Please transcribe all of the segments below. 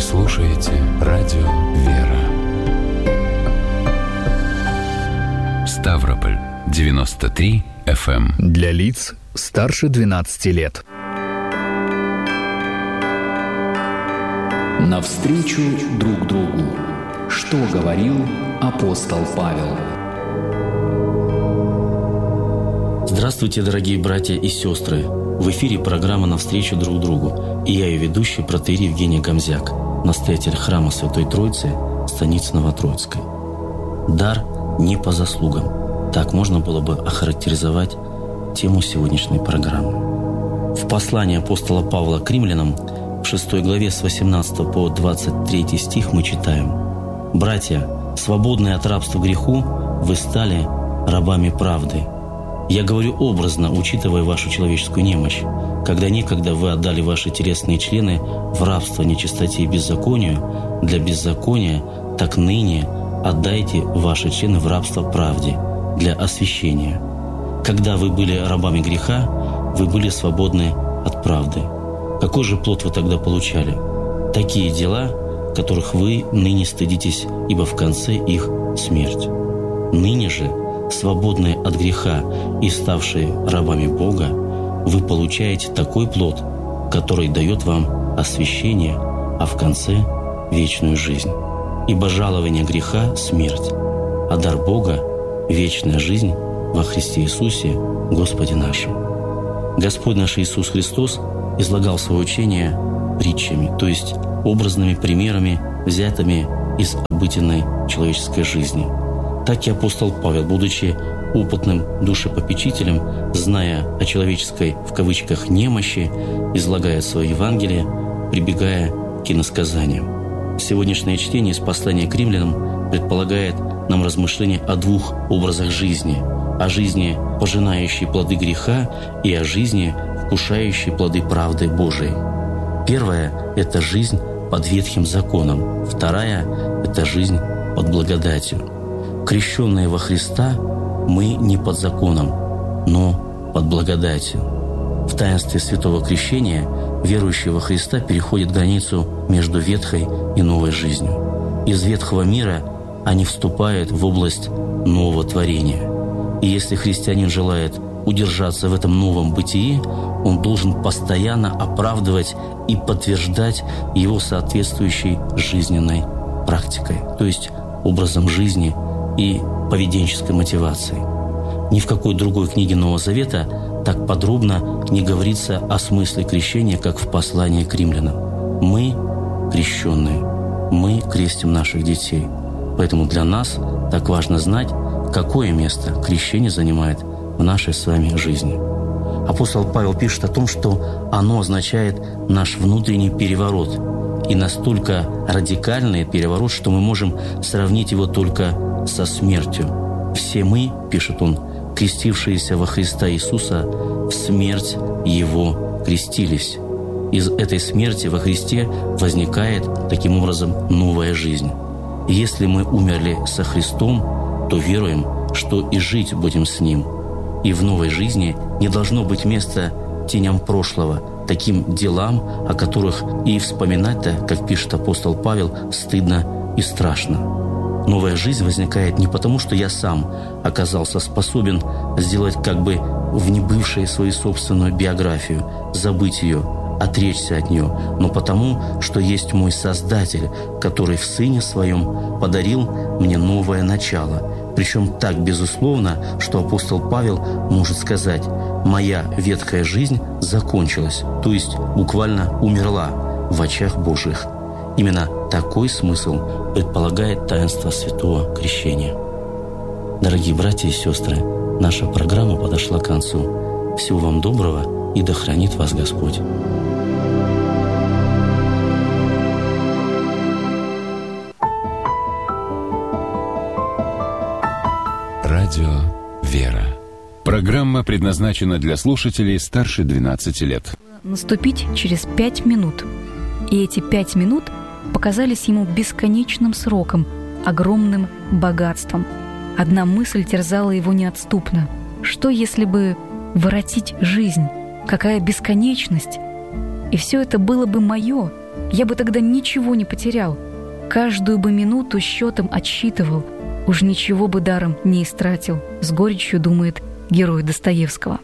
слушаете радио «Вера». Ставрополь 93 FM. Для лиц старше 12 лет. Навстречу друг другу. Что говорил апостол Павел? Здравствуйте, дорогие братья и сестры! В эфире программа «Навстречу друг другу», и я ее ведущий протоиерей Евгений Гомзяк, настоятель храма Святой Троицы, станицы Новотроицкой. Дар не по заслугам. Так можно было бы охарактеризовать тему сегодняшней программы. В послании апостола Павла к римлянам в 6 главе с 18 по 23 стих мы читаем: «Братья, свободные от рабства греху, вы стали рабами правды. Я говорю образно, учитывая вашу человеческую немощь. Когда некогда вы отдали ваши телесные члены в рабство нечистоте и беззаконию, для беззакония, так ныне отдайте ваши члены в рабство правде, для освящения. Когда вы были рабами греха, вы были свободны от правды. Какой же плод вы тогда получали? Такие дела, которых вы ныне стыдитесь, ибо в конце их смерть. Ныне же, свободные от греха и ставшие рабами Бога, вы получаете такой плод, который дает вам освящение, а в конце – вечную жизнь. Ибо жалование греха – смерть, а дар Бога – вечная жизнь во Христе Иисусе, Господе нашим». Господь наш Иисус Христос излагал свое учение притчами, то есть образными примерами, взятыми из обыденной человеческой жизни. Так и апостол Павел, будучи опытным душепопечителем, зная о человеческой, в кавычках, немощи, излагает свое Евангелие, прибегая к иносказаниям. Сегодняшнее чтение из послания к римлянам предполагает нам размышления о двух образах жизни: о жизни, пожинающей плоды греха, и о жизни, вкушающей плоды правды Божией. Первая – это жизнь под ветхим законом, вторая – это жизнь под благодатью. Крещенные во Христа, мы не под законом, но под благодатью. В таинстве святого крещения верующие во Христа переходят границу между ветхой и новой жизнью. Из ветхого мира они вступают в область нового творения. И если христианин желает удержаться в этом новом бытии, он должен постоянно оправдывать и подтверждать его соответствующей жизненной практикой, то есть образом жизни и поведенческой мотивацией. Ни в какой другой книге Нового Завета так подробно не говорится о смысле крещения, как в послании к римлянам. Мы крещенные, мы крестим наших детей. Поэтому для нас так важно знать, какое место крещение занимает в нашей с вами жизни. Апостол Павел пишет о том, что оно означает наш внутренний переворот, и настолько радикальный переворот, что мы можем сравнить его только со смертью. «Все мы, — пишет он, — крестившиеся во Христа Иисуса, в смерть Его крестились». Из этой смерти во Христе возникает, таким образом, новая жизнь. Если мы умерли со Христом, то веруем, что и жить будем с Ним. И в новой жизни не должно быть места теням прошлого, таким делам, о которых и вспоминать-то, как пишет апостол Павел, стыдно и страшно. Новая жизнь возникает не потому, что я сам оказался способен сделать как бы в небывшей свою собственную биографию, забыть ее, отречься от нее, но потому, что есть мой Создатель, который в Сыне Своем подарил мне новое начало. Причем так безусловно, что апостол Павел может сказать: «Моя ветхая жизнь закончилась», то есть буквально умерла в очах Божьих. Именно такой смысл предполагает таинство святого крещения. Дорогие братья и сестры, наша программа подошла к концу. Всего вам доброго, и да хранит вас Господь. Радио «Вера». Программа предназначена для слушателей старше 12 лет. Наступить через 5 минут. И эти 5 минут показались ему бесконечным сроком, огромным богатством. Одна мысль терзала его неотступно. Что, если бы воротить жизнь? Какая бесконечность! И все это было бы мое, Я бы тогда ничего не потерял. Каждую бы минуту счетом отсчитывал. Уж ничего бы даром не истратил, с горечью думает герой Достоевского.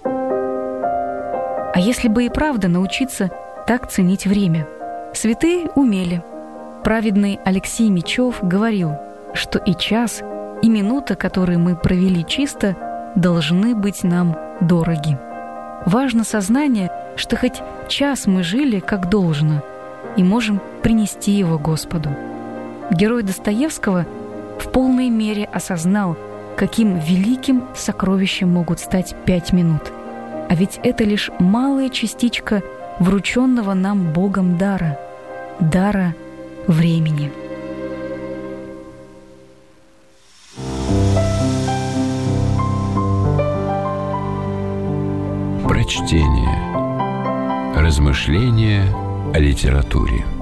А если бы и правда научиться так ценить время? Святые умели. Праведный Алексей Мечев говорил, что и час, и минута, которые мы провели чисто, должны быть нам дороги. Важно сознание, что хоть час мы жили как должно и можем принести его Господу. Герой Достоевского в полной мере осознал, каким великим сокровищем могут стать 5 минут. А ведь это лишь малая частичка врученного нам Богом дара времени. Прочтение. Размышления о литературе.